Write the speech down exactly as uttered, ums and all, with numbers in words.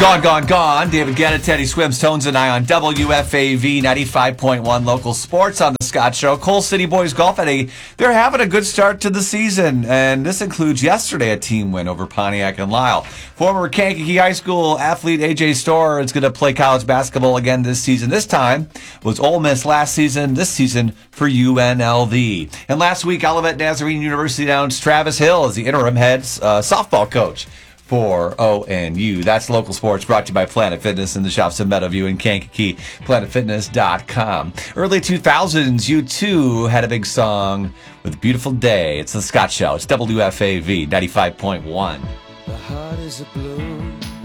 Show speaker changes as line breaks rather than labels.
Gone, gone, gone. David Guetta, Teddy Swims, Tones and I on W F A V ninety-five point one local sports on the Scott Show. Coal City Boys Golf at a, they're having a good start to the season, and this includes yesterday a team win over Pontiac and Lyle. Former Kankakee High School athlete A J Storr is going to play college basketball again this season. This time was Ole Miss last season, this season for U N L V. And last week, Olivet Nazarene University announced Travis Hill as the interim head uh, softball coach for O N U. That's local sports brought to you by Planet Fitness in the shops in Meadowview and Kankakee, planet fitness dot com. Early two thousands, U two had a big song with a beautiful day. It's the Scott Show. It's W F A V ninety-five point one.
The heart is a blue.